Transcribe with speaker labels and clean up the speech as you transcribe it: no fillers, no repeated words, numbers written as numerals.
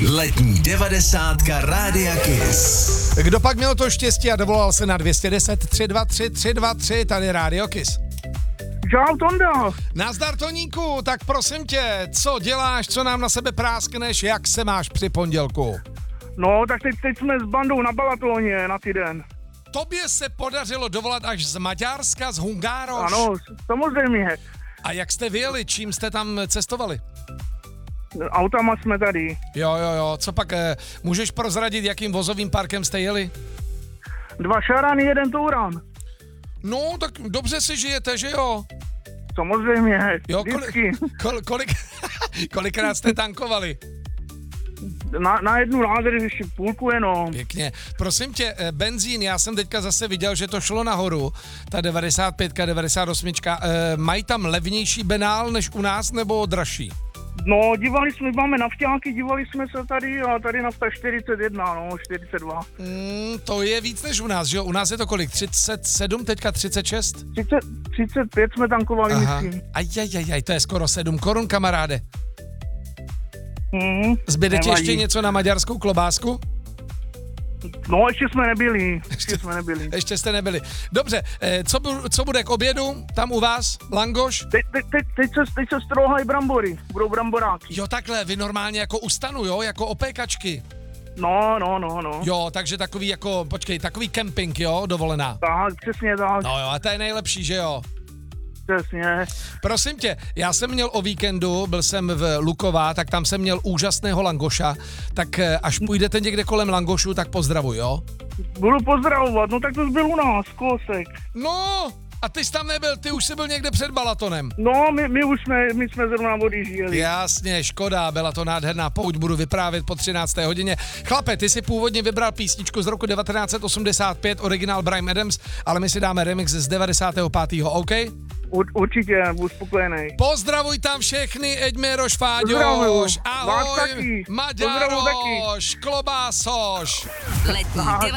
Speaker 1: Letní 90 Rádia Kiss.
Speaker 2: Kdo pak měl to štěstí a dovolal se na 210 323 323, tady Rádio Kiss.
Speaker 3: Čau, Tonda.
Speaker 2: Nazdar, Toníku, tak prosím tě, co děláš, co nám na sebe práskneš, jak se máš při pondělku?
Speaker 3: No, tak teď jsme s bandou na Balatoně na týden.
Speaker 2: Tobě se podařilo dovolat až z Maďarska, z Hungároš?
Speaker 3: Ano, samozřejmě.
Speaker 2: A jak jste vyjeli, čím jste tam cestovali?
Speaker 3: Autama jsme tady.
Speaker 2: Jo, co pak, můžeš prozradit, jakým vozovým parkem jste jeli?
Speaker 3: 2 šarany, 1 touran.
Speaker 2: No, tak dobře si žijete, že jo?
Speaker 3: Samozřejmě,
Speaker 2: Jo,
Speaker 3: vždycky.
Speaker 2: kolikrát jste tankovali?
Speaker 3: Na jednu nádrž ještě půlku jenom.
Speaker 2: Pěkně. Prosím tě, benzín, já jsem teďka zase viděl, že to šlo nahoru, ta 95, 98, mají tam levnější benál než u nás, nebo dražší?
Speaker 3: No, máme nafťáky, dívali jsme se tady a tady nafta 41, no, 42.
Speaker 2: To je víc než u nás, že jo? U nás je to kolik? 37, teďka 36?
Speaker 3: 35 jsme tankovali, myslím.
Speaker 2: Ajajajaj, to je skoro 7 korun, kamaráde. Zbyde ti
Speaker 3: Nevadí.
Speaker 2: ještě něco na maďarskou klobásku?
Speaker 3: No, ještě jsme nebyli.
Speaker 2: Ještě jste nebyli. Dobře, co bude k obědu tam u vás? Langoš?
Speaker 3: Teď se strouhají brambory, budou bramboráky.
Speaker 2: Jo, takhle, vy normálně jako u stanu, jo? Jako opékačky.
Speaker 3: No.
Speaker 2: Jo, takže takový jako, takový kemping, jo? Dovolená.
Speaker 3: Tak, přesně tak.
Speaker 2: No jo, a to je nejlepší, že jo?
Speaker 3: Přesně.
Speaker 2: Prosím tě, já jsem měl o víkendu, byl jsem v Luková, tak tam jsem měl úžasného langoša, tak až půjdete někde kolem Langošu, tak pozdravuj, jo?
Speaker 3: Budu pozdravovat, no tak to byl u nás, kousek.
Speaker 2: No, a ty jsi tam nebyl, ty už jsi byl někde před Balatonem.
Speaker 3: No, my jsme zrovna odjížděli.
Speaker 2: Jasně, škoda, byla to nádherná pouť, budu vyprávět po 13. hodině. Chlape, ty si původně vybral písničku z roku 1985, originál Bryan Adams, ale my si dáme remix z 95. OK?
Speaker 3: Určitě, budu spokojený.
Speaker 2: Pozdravuj tam všechny, Eďmeroš,
Speaker 3: Pozdravuju.
Speaker 2: Fáďoš,
Speaker 3: Vás taky.
Speaker 2: ahoj,
Speaker 3: Pozdravuju taky.
Speaker 2: Maďaroš, Klobásoš.
Speaker 4: Letní